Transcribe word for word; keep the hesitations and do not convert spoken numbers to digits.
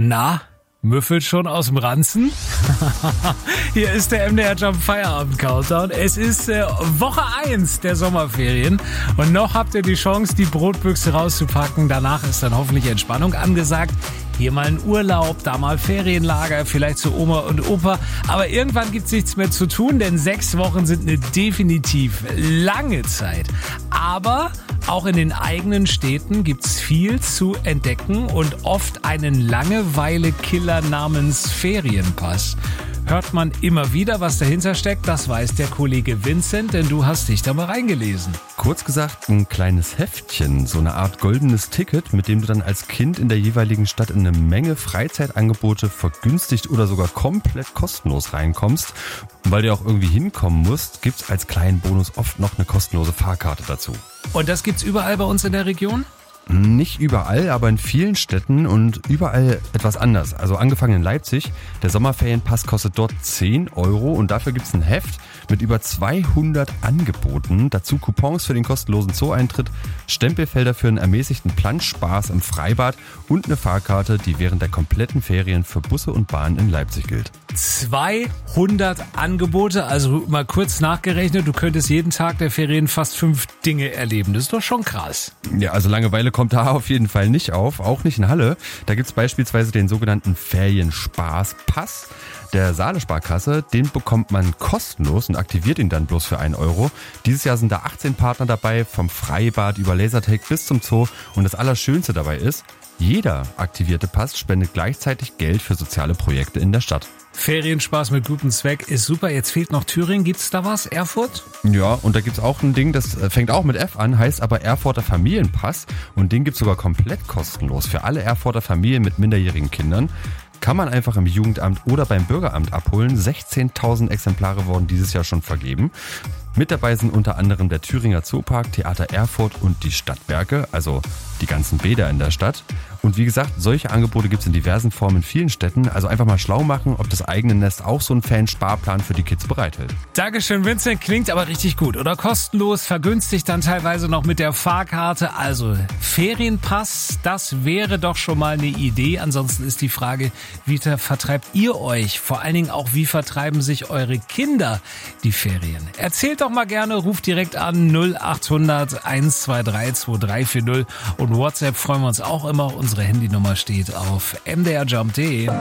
Na, müffelt schon aus dem Ranzen? Hier ist der M D R Jump Feierabend Countdown. Es ist äh, Woche eins der Sommerferien und noch habt ihr die Chance, die Brotbüchse rauszupacken. Danach ist dann hoffentlich Entspannung angesagt. Hier mal ein Urlaub, da mal Ferienlager, vielleicht zu Oma und Opa. Aber irgendwann gibt's nichts mehr zu tun, denn sechs Wochen sind eine definitiv lange Zeit. Aber auch in den eigenen Städten gibt's viel zu entdecken und oft einen Langeweile-Killer namens Ferienpass. Hört man immer wieder, was dahinter steckt, das weiß der Kollege Vincent, denn du hast dich da mal reingelesen. Kurz gesagt, ein kleines Heftchen, so eine Art goldenes Ticket, mit dem du dann als Kind in der jeweiligen Stadt in eine Menge Freizeitangebote vergünstigt oder sogar komplett kostenlos reinkommst. Und weil du auch irgendwie hinkommen musst, gibt's als kleinen Bonus oft noch eine kostenlose Fahrkarte dazu. Und das gibt's überall bei uns in der Region? Nicht überall, aber in vielen Städten und überall etwas anders. Also angefangen in Leipzig, der Sommerferienpass kostet dort zehn Euro und dafür gibt's ein Heft mit über zweihundert Angeboten. Dazu Coupons für den kostenlosen Zoo-Eintritt, Stempelfelder für einen ermäßigten Planschspaß im Freibad und eine Fahrkarte, die während der kompletten Ferien für Busse und Bahnen in Leipzig gilt. zweihundert Angebote, also mal kurz nachgerechnet, du könntest jeden Tag der Ferien fast fünf Dinge erleben. Das ist doch schon krass. Ja, also Langeweile kommt da auf jeden Fall nicht auf, auch nicht in Halle. Da gibt's beispielsweise den sogenannten Ferienspaßpass der Saale-Sparkasse. Den bekommt man kostenlos und aktiviert ihn dann bloß für einen Euro. Dieses Jahr sind da achtzehn Partner dabei, vom Freibad über Lasertag bis zum Zoo. Und das Allerschönste dabei ist, jeder aktivierte Pass spendet gleichzeitig Geld für soziale Projekte in der Stadt. Ferienspaß mit gutem Zweck ist super. Jetzt fehlt noch Thüringen. Gibt's da was? Erfurt? Ja, und da gibt's auch ein Ding, das fängt auch mit F an, heißt aber Erfurter Familienpass. Und den gibt's sogar komplett kostenlos für alle Erfurter Familien mit minderjährigen Kindern. Kann man einfach im Jugendamt oder beim Bürgeramt abholen. sechzehntausend Exemplare wurden dieses Jahr schon vergeben. Mit dabei sind unter anderem der Thüringer Zoopark, Theater Erfurt und die Stadtwerke, also die ganzen Bäder in der Stadt. Und wie gesagt, solche Angebote gibt es in diversen Formen in vielen Städten. Also einfach mal schlau machen, ob das eigene Nest auch so einen Fansparplan für die Kids bereithält. Dankeschön, Vincent. Klingt aber richtig gut, oder? Kostenlos, vergünstigt dann teilweise noch mit der Fahrkarte. Also Ferienpass, das wäre doch schon mal eine Idee. Ansonsten ist die Frage, wie vertreibt ihr euch? Vor allen Dingen auch, wie vertreiben sich eure Kinder die Ferien? Erzählt doch mal gerne, ruft direkt an null acht hundert eins zwei drei zwei drei vier null und WhatsApp freuen wir uns auch immer. Unsere Handynummer steht auf m d r jump punkt d e.